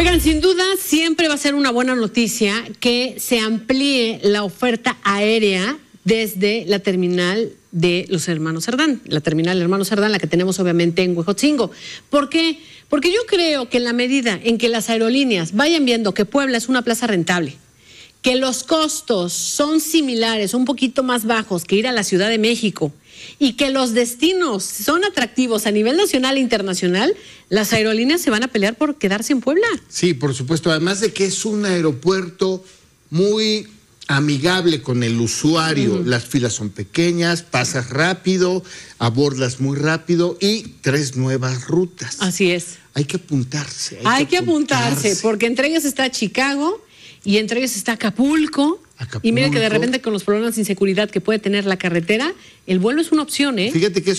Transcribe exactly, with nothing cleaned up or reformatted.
Oigan, sin duda siempre va a ser una buena noticia que se amplíe la oferta aérea desde la terminal de los Hermanos Cerdán, la terminal de Hermanos Cerdán, la que tenemos obviamente en Huejotzingo. ¿Por qué? Porque yo creo que en la medida en que las aerolíneas vayan viendo que Puebla es una plaza rentable, que los costos son similares, un poquito más bajos que ir a la Ciudad de México y que los destinos son atractivos a nivel nacional e internacional, las aerolíneas se van a pelear por quedarse en Puebla. Sí, por supuesto, además de que es un aeropuerto muy amigable con el usuario, uh-huh. Las filas son pequeñas, pasas rápido, abordas muy rápido y tres nuevas rutas. Así es. Hay que apuntarse. Hay, hay que, que apuntarse, apuntarse, porque entre ellas está Chicago y entre ellos está Acapulco. Acapulco. Y mira que de repente con los problemas de inseguridad que puede tener la carretera, el vuelo es una opción, ¿eh? Fíjate que